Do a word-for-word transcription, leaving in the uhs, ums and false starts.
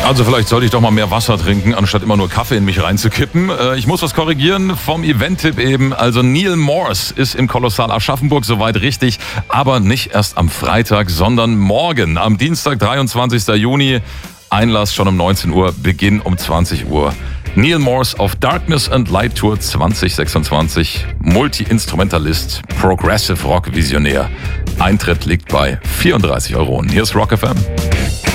Also vielleicht sollte ich doch mal mehr Wasser trinken, anstatt immer nur Kaffee in mich reinzukippen. Äh, ich muss was korrigieren vom Event-Tipp eben. Also Neal Morse ist im Kolossal Aschaffenburg soweit richtig, aber nicht erst am Freitag, sondern morgen, am Dienstag, dreiundzwanzigsten Juni. Einlass schon um neunzehn Uhr, Beginn um zwanzig Uhr. Neal Morse auf Darkness and Light Tour zwanzig sechsundzwanzig. Multi-Instrumentalist, Progressive Rock Visionär. Eintritt liegt bei vierunddreißig Euro. Hier ist Rock F M.